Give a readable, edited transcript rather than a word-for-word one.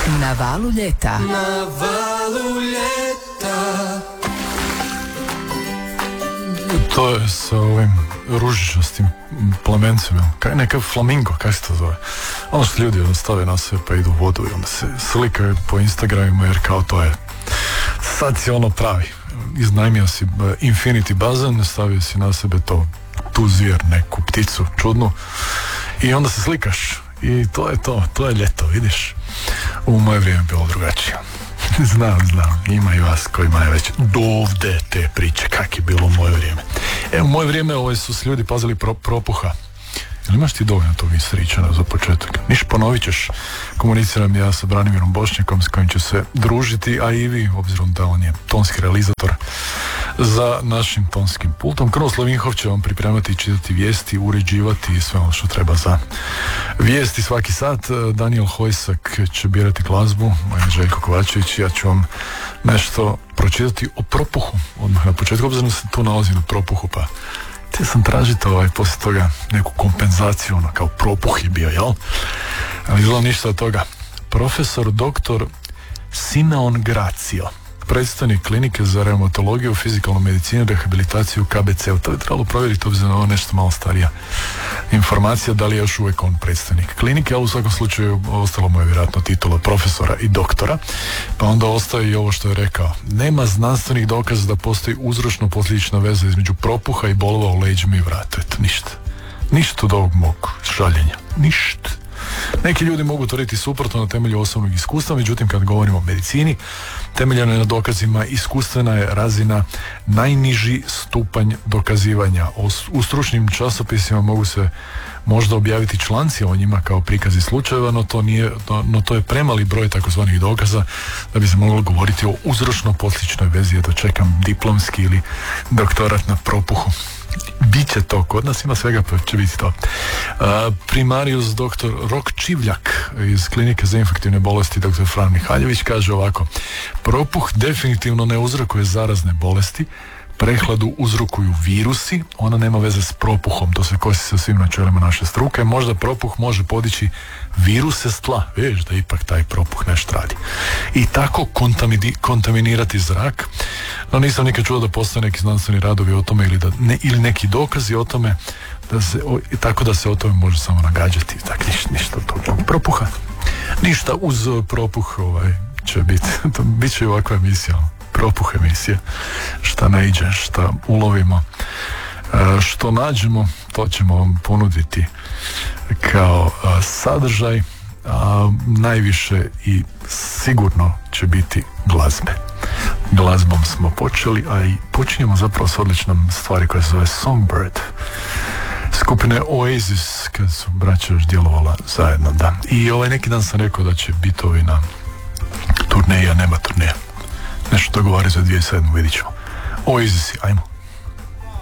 Na valu ljeta. Na valu ljeta. To je sa ovim ružičastim plamencem, neka flamingo, kako se to zove? Ono što ljudi stave na sve pa idu u vodu i onda se slikaju po Instagramima jer kao to je sad si ono pravi. Iznajmio si Infinity bazen, stavio si na sebe tu zvijer, neku pticu čudnu i onda se slikaš i to je ljeto, vidiš. U moje vrijeme bilo drugačije. Znam, ima i vas kojima je već dovde te priče kak je bilo u moje vrijeme. U moje vrijeme su se ljudi pazili propuha. Jel imaš ti dovoljno tog Isričana za početak? Niš, ponovit ćeš. Komuniciram ja sa Branimirom Bošnjakom s kojim ću se družiti, a i vi, obzirom da on je tonski realizator za našim tonskim pultom. Krunoslav Vinhov će vam pripremati i čitati vijesti, uređivati i sve ono što treba za vijesti svaki sat. Daniel Hojsak će birati glazbu, moj Željko Kovačević, ja ću vam nešto pročitati o propuhu odmah na početku, obzirom da se tu nalazi na propuhu, pa te sam tražiti poslije toga neku kompenzaciju, ono kao propuh je bio, jel? Ali izgleda ništa od toga. Profesor doktor Simeon Gracio, predstavnik klinike za reumatologiju, fizikalnu medicinu, rehabilitaciju KBC-u. To je trebalo provjeriti, obzirom na ovo nešto malo starija informacija, da li je još uvijek on predstavnik klinike, ali u svakom slučaju ostalo mu je vjerojatno titula profesora i doktora, pa onda ostaje i ovo što je rekao. Nema znanstvenih dokaza da postoji uzročno-posljedična veza između propuha i bolova u leđima i vratu. Eto, ništa od ovog mog žaljenja. Ništa. Neki ljudi mogu tvrditi suprotno na temelju osobnog iskustva, međutim kad govorimo o medicini, temeljeno je na dokazima, iskustvena je razina najniži stupanj dokazivanja. U stručnim časopisima mogu se možda objaviti članci o njima kao prikazi slučajeva, no to je premali broj takozvanih dokaza da bi se moglo govoriti o uzročno-posljedičnoj vezi. Eto, čekam diplomski ili doktorat na propuhu. Biće to, kod nas ima svega, pa će biti to. Primarius dr. Rok Čivljak iz klinike za infektivne bolesti dr. Fran Mihaljević kaže ovako: propuh definitivno ne uzrokuje zarazne bolesti, prehladu uzrokuju virusi, ona nema veze s propuhom, to se kosi sa svim načelima naše struke. Možda propuh može podići viruse s tla, vidiš da ipak taj propuh nešto radi, i tako kontaminirati zrak. No nisam nikad čuo da postoje neki znanstveni radovi o tome ili neki dokazi o tome tako da se o tome može samo nagađati. Tak, ništa od toga. Propuha. Ništa uz propuh će biti. Bit će ovakva emisija. Propuh emisija. Šta naiđe, šta ulovimo, što nađemo, to ćemo vam ponuditi kao sadržaj. Najviše i sigurno će biti glazbe. Glazbom smo počeli, a i počinjemo zapravo s odličnom stvari koja se zove Songbird skupine Oasis, kad su braća još djelovala zajedno, da. I neki dan sam rekao da će biti ovi na turneji, a nema turneja. Nešto dogovori za 2007, vidit ćemo. Oasis, ajmo.